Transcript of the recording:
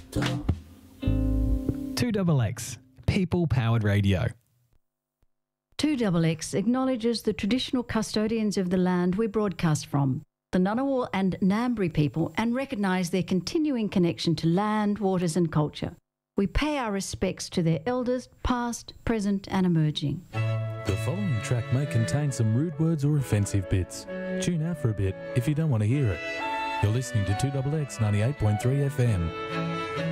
2XX, people-powered radio. 2XX acknowledges the traditional custodians of the land we broadcast from, the Ngunnawal and Ngambri people, and recognise their continuing connection to land, waters and culture. We pay our respects to their elders, past, present and emerging. The following track may contain some rude words or offensive bits. Tune out for a bit if you don't want to hear it. You're listening to 2XX 98.3 FM.